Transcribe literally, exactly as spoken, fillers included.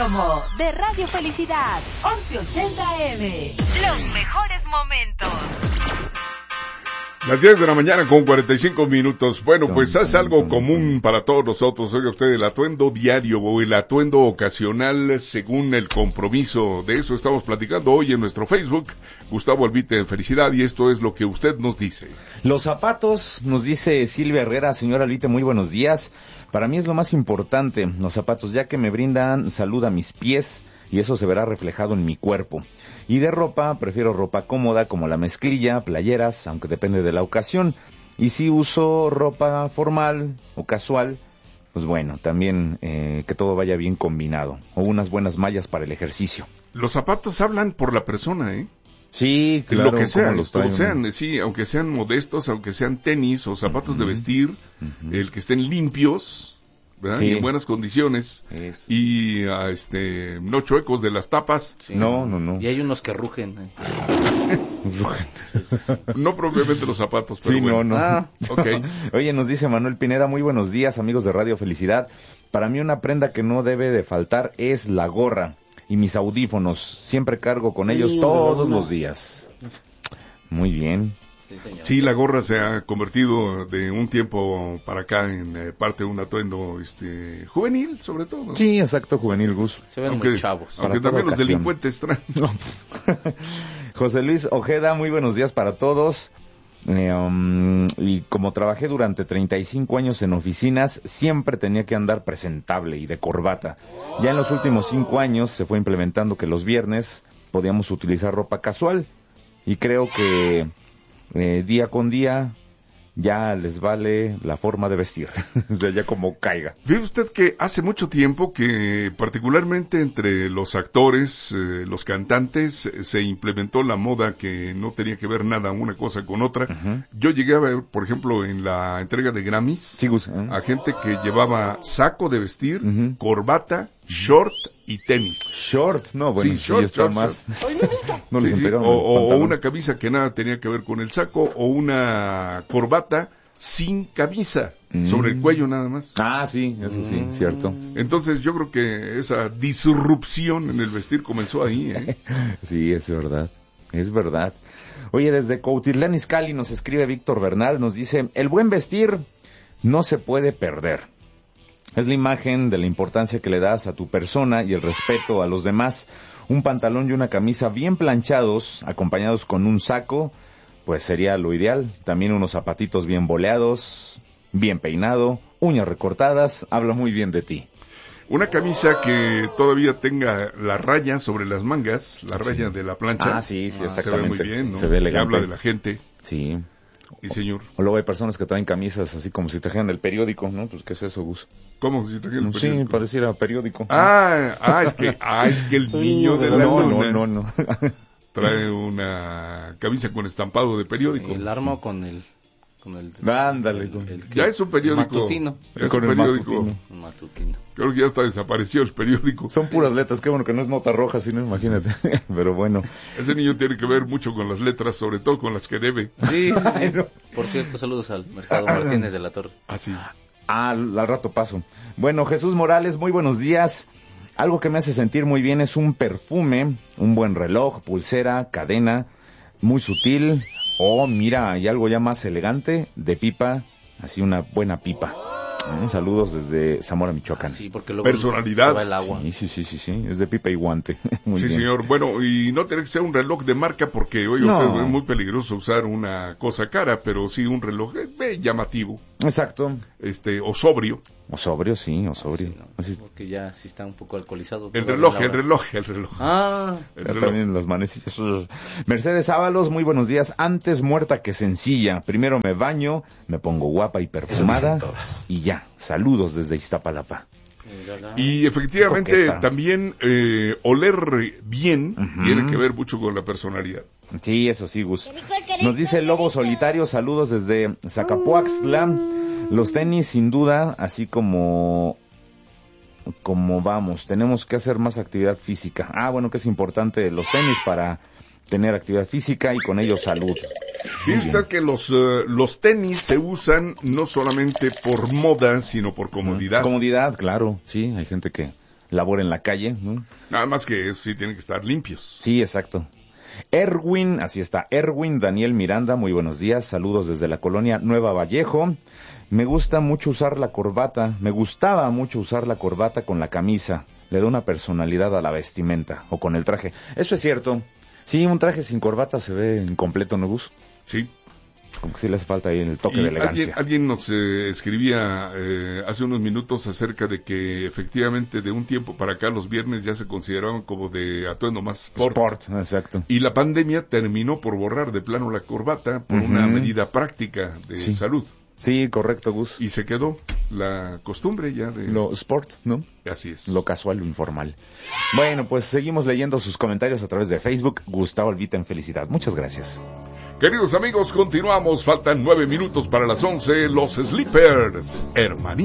promo de Radio Felicidad, once ochenta A M. Los mejores momentos. Las diez de la mañana con cuarenta y cinco minutos. Bueno, pues es algo común para todos nosotros. Oiga usted, el atuendo diario o el atuendo ocasional según el compromiso. De eso estamos platicando hoy en nuestro Facebook. Gustavo Albite, felicidad, y esto es lo que usted nos dice. Los zapatos, nos dice Silvia Herrera. Señora Albite, muy buenos días. Para mí es lo más importante, los zapatos, ya que me brindan salud a mis pies y eso se verá reflejado en mi cuerpo. Y de ropa, prefiero ropa cómoda como la mezclilla, playeras, aunque depende de la ocasión. Y si uso ropa formal o casual, pues bueno, también eh, que todo vaya bien combinado. O unas buenas mallas para el ejercicio. Los zapatos hablan por la persona, ¿eh? Sí, claro. Lo que sean, los como sean, sí, aunque sean modestos, aunque sean tenis o zapatos uh-huh. de vestir, uh-huh. el que estén limpios, ¿verdad? Sí. Y en buenas condiciones. Eso. Y uh, este no chuecos de las tapas. Sí. No, no, no. Y hay unos que rugen. ¿eh? No propiamente los zapatos, pero sí, bueno. no, no. Ah, okay. Oye, nos dice Manuel Pineda, muy buenos días, amigos de Radio Felicidad. Para mí una prenda que no debe de faltar es la gorra y mis audífonos. Siempre cargo con ellos todos los días. Muy bien. Sí, señor. Sí, la gorra se ha convertido de un tiempo para acá en eh, parte de un atuendo este juvenil, sobre todo, ¿no? Sí, exacto, juvenil, Gus. Se ven aunque, muy chavos. Aunque también los delincuentes traen. José Luis Ojeda, muy buenos días para todos. Eh, um, y como trabajé durante treinta y cinco años en oficinas, siempre tenía que andar presentable y de corbata. Ya en los últimos cinco años se fue implementando que los viernes podíamos utilizar ropa casual. Y creo que eh, día con día ya les vale la forma de vestir, o sea, ya como caiga. Fíjese usted que hace mucho tiempo que particularmente entre los actores, eh, los cantantes, eh, se implementó la moda que no tenía que ver nada una cosa con otra. Uh-huh. Yo llegué a ver, por ejemplo, en la entrega de Grammys, sí, uh-huh. a gente que llevaba saco de vestir, uh-huh. corbata, short y tenis. Short, no, bueno, sí, short, sí está short, más. Short. No les sí, sí. O, o una camisa que nada tenía que ver con el saco, o una corbata sin camisa, mm. sobre el cuello nada más. Ah, sí, eso sí, mm. cierto. Entonces yo creo que esa disrupción en el vestir comenzó ahí, ¿eh? Sí, es verdad, es verdad. Oye, desde Cuautitlán Izcalli nos escribe Víctor Bernal, nos dice, el buen vestir no se puede perder. Es la imagen de la importancia que le das a tu persona y el respeto a los demás. Un pantalón y una camisa bien planchados, acompañados con un saco, pues sería lo ideal. También unos zapatitos bien boleados, bien peinado, uñas recortadas, habla muy bien de ti. Una camisa que todavía tenga la raya sobre las mangas, la raya sí. de la plancha. Ah, sí, sí, ah, exactamente. Se ve muy bien, ¿no? Se ve elegante. Y habla de la gente. Sí. Y señor. O luego hay personas que traen camisas así como si trajeran el periódico, ¿no? Pues, ¿qué es eso, Gus? ¿Cómo si trajeran el periódico? Sí, pareciera periódico. Ah, ah, es que, ah, es que el niño de la no, luna no, no, no. trae una camisa con estampado de periódico. El arma con el... Con el, Ándale. El, el, el, ya es un periódico. Matutino. Ya es con un periódico. Matutino. matutino. Creo que ya está desaparecido el periódico. Son puras letras, qué bueno que no es nota roja, sino imagínate. Pero bueno. Ese niño tiene que ver mucho con las letras, sobre todo con las que debe. Sí, sí. No. Por cierto, saludos al Mercado Martínez de la Torre. Ah, sí. Ah, al, al rato paso. Bueno, Jesús Morales, muy buenos días. Algo que me hace sentir muy bien es un perfume, un buen reloj, pulsera, cadena, muy sutil. Oh, mira, hay algo ya más elegante, de pipa, así una buena pipa. Eh, saludos desde Zamora, Michoacán. Sí, porque luego personalidad. va el agua. Sí, sí, sí, sí, sí, es de pipa y guante. Muy sí, bien. señor. Bueno, y no tiene que ser un reloj de marca porque, oye, no. usted es muy peligroso usar una cosa cara, pero sí un reloj eh, llamativo. Exacto. Este, o sobrio. O sobrio, sí, o sobrio. Sí, no, Así. porque ya sí está un poco alcoholizado. El reloj, el reloj, el reloj. Ah, el reloj. También las manecillas. Mercedes Ábalos, muy buenos días. Antes muerta que sencilla. Primero me baño, me pongo guapa y perfumada y ya. Saludos desde Iztapalapa. Y efectivamente también eh, oler bien uh-huh. tiene que ver mucho con la personalidad. Sí, eso sí, Gus. Nos dice el Lobo Solitario, saludos desde Zacapuaxtla. Los tenis, sin duda, así como como vamos, tenemos que hacer más actividad física. Ah, bueno, que es importante los tenis para tener actividad física y con ello salud. Fíjate usted que los, uh, los tenis se usan no solamente por moda, sino por comodidad. Comodidad, claro, sí, hay gente que labor en la calle, ¿no? Nada más que sí tienen que estar limpios. Sí, exacto. Erwin, así está, Erwin Daniel Miranda, muy buenos días, saludos desde la colonia Nueva Vallejo. Me gusta mucho usar la corbata, me gustaba mucho usar la corbata con la camisa, le da una personalidad a la vestimenta, o con el traje. Eso es cierto, sí, un traje sin corbata se ve incompleto, ¿no, Gus? Sí. Como que sí le hace falta ahí el toque Y de elegancia. Alguien, alguien nos eh, escribía eh, hace unos minutos acerca de que efectivamente de un tiempo para acá los viernes ya se consideraban como de atuendo más sport. Sport, exacto. Y la pandemia terminó por borrar de plano la corbata por Uh-huh. una medida práctica de Sí. salud. Sí, correcto, Gus. Y se quedó la costumbre ya de... Lo sport, ¿no? Así es. Lo casual, lo informal. Bueno, pues seguimos leyendo sus comentarios a través de Facebook. Gustavo Albita en Felicidad. Muchas gracias. Queridos amigos, continuamos. Faltan nueve minutos para las once. Los Sleepers, hermanito.